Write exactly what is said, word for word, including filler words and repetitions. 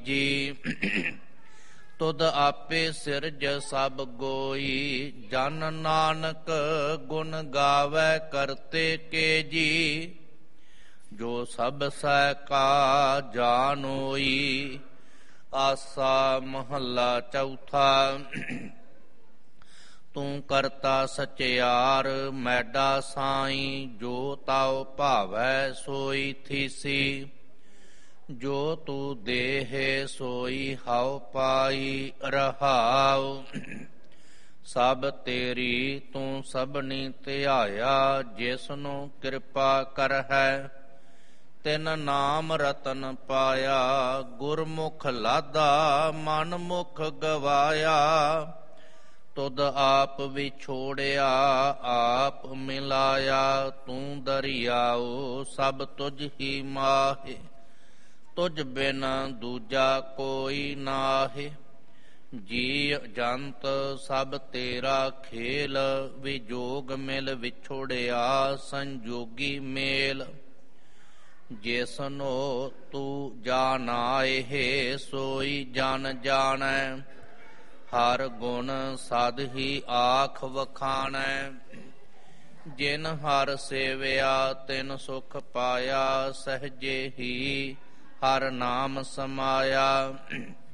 ਜੀ। ਤੁਧ ਆਪੇ ਸਿਰਜ ਸਭ ਗੋਈ, ਜਨ ਨਾਨਕ ਗੁਣ ਗਾਵੈ ਕਰਤੇ ਕੇ ਜੀ। ਜੋ ਸਭ ਸਹਿ ਕਾ ਜਾਨ ਹੋਈ, ਆਸਾ ਮਹੱਲਾ ਚੌਥਾ। ਤੂੰ ਕਰਤਾ ਸਚਿਆਰ ਮੈਡਾ ਸਾਈਂ, ਜੋ ਤਾਉ ਭਾਵੈ ਸੋਈ ਥੀਸੀ। ਜੋ ਤੂੰ ਦੇਹਿ ਸੋਈ ਹਉ ਪਾਈ ਰਹਾਉ। ਸਭ ਤੇਰੀ ਤੂੰ ਸਭਨੀ ਧਿਆਇਆ, ਜਿਸਨੂੰ ਕਿਰਪਾ ਕਰਹਿ ਤਿਨ ਨਾਮ ਰਤਨ ਪਾਇਆ। ਗੁਰਮੁਖ ਲਾਧਾ ਮਨ ਮੁਖ ਗਵਾਇਆ, ਤੁਧ ਆਪ ਵਿਛੋੜਿਆ ਆਪ ਮਿਲਾਇਆ। ਤੂੰ ਦਰਿਆਉ ਸਭ ਤੁਝ ਹੀ ਮਾਹੇ, ਤੁਝ ਬਿਨ ਦੂਜਾ ਕੋਈ ਨਾਹੇ। ਜੀ ਜੰਤ ਸਭ ਤੇਰਾ ਖੇਲ, ਵਿਜੋਗ ਮਿਲ ਵਿਛੋੜਿਆ ਸੰਜੋਗੀ ਮੇਲ। ਜਿਸਨੋ ਤੂੰ ਜਾਣਾਏ ਸੋਈ ਜਨ ਜਾਣੈ, ਹਰ ਗੁਣ ਸਦ ਹੀ ਆਖ ਵਖਾਣੈ। ਜਿਨ ਹਰ ਸੇਵਿਆ ਤਿਨ ਸੁਖ ਪਾਇਆ, ਸਹਜੇ ਹੀ ਹਰ ਨਾਮ ਸਮਾਇਆ।